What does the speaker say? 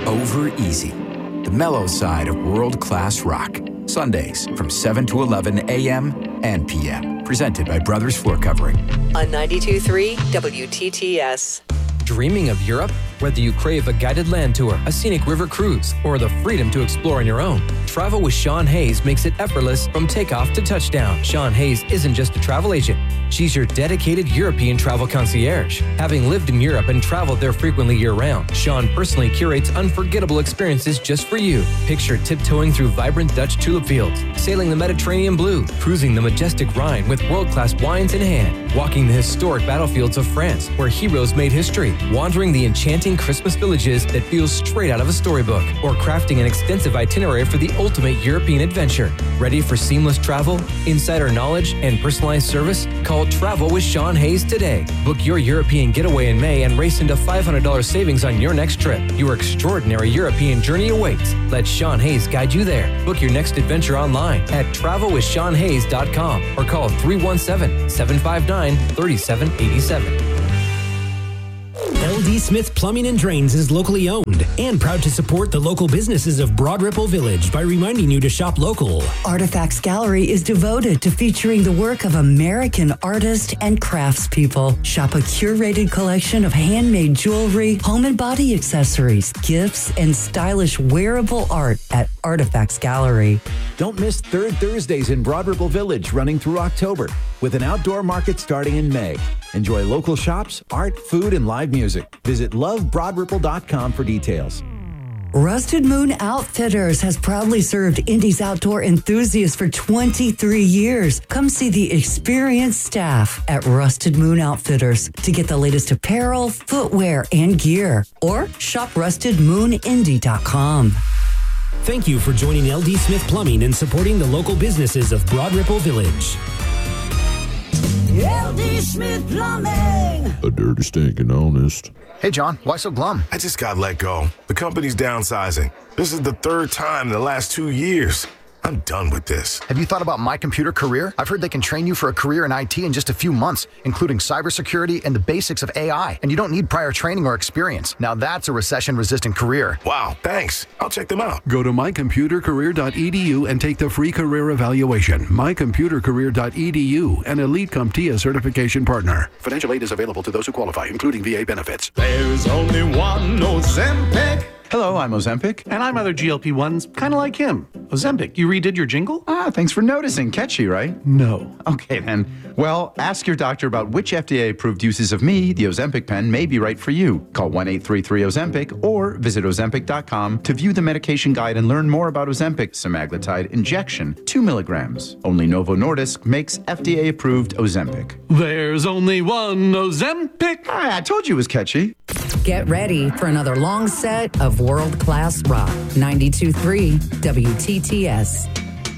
Over Easy, the mellow side of world-class rock. Sundays from 7 to 11 a.m. and p.m. Presented by Brothers Floor Covering. On 92.3 WTTS. Dreaming of Europe? Whether you crave a guided land tour, a scenic river cruise, or the freedom to explore on your own, Travel with Sean Hayes makes it effortless from takeoff to touchdown. Sean Hayes isn't just a travel agent. She's your dedicated European travel concierge. Having lived in Europe and traveled there frequently year-round, Sean personally curates unforgettable experiences just for you. Picture tiptoeing through vibrant Dutch tulip fields, sailing the Mediterranean blue, cruising the majestic Rhine with world-class wines in hand, walking the historic battlefields of France where heroes made history, wandering the enchanting Christmas villages that feel straight out of a storybook, or crafting an extensive itinerary for the ultimate European adventure. Ready for seamless travel, insider knowledge, and personalized service? Call Travel with Sean Hayes today. Book your European getaway in May and race into $500 savings on your next trip. Your extraordinary European journey awaits. Let Sean Hayes guide you there. Book your next adventure online at travelwithseanhayes.com or call 317-759-3787. LD Smith Plumbing and Drains is locally owned and proud to support the local businesses of Broad Ripple Village by reminding you to shop local. Artifacts Gallery is devoted to featuring the work of American artists and craftspeople. Shop a curated collection of handmade jewelry, home and body accessories, gifts, and stylish wearable art at Artifacts Gallery. Don't miss Third Thursdays in Broad Ripple Village running through October with an outdoor market starting in May. Enjoy local shops, art, food, and live music. Visit lovebroadripple.com for details. Rusted Moon Outfitters has proudly served Indy's outdoor enthusiasts for 23 years. Come see the experienced staff at Rusted Moon Outfitters to get the latest apparel, footwear, and gear. Or shop rustedmoonindy.com. Thank you for joining LD Smith Plumbing and supporting the local businesses of Broad Ripple Village. LD Smith Plumbing. A dirty, stinking honest. Hey, John, why so glum? I just got let go. The company's downsizing. This is the third time in the last 2 years. I'm done with this. Have you thought about My Computer Career? I've heard they can train you for a career in IT in just a few months, including cybersecurity and the basics of AI. And you don't need prior training or experience. Now that's a recession-resistant career. Wow, thanks. I'll check them out. Go to mycomputercareer.edu and take the free career evaluation. mycomputercareer.edu, an Elite CompTIA certification partner. Financial aid is available to those who qualify, including VA benefits. There's only one Ozempic. Hello, I'm Ozempic. And I'm other GLP-1s, kind of like him. Ozempic, you redid your jingle? Thanks for noticing. Catchy, right? No. Okay, then. Well, ask your doctor about which FDA-approved uses of me, the Ozempic pen, may be right for you. Call 1-833-OZEMPIC or visit Ozempic.com to view the medication guide and learn more about Ozempic semaglutide injection, 2 milligrams. Only Novo Nordisk makes FDA-approved Ozempic. There's only one Ozempic. I told you it was catchy. Get ready for another long set of world-class rock. 92.3 WTTS.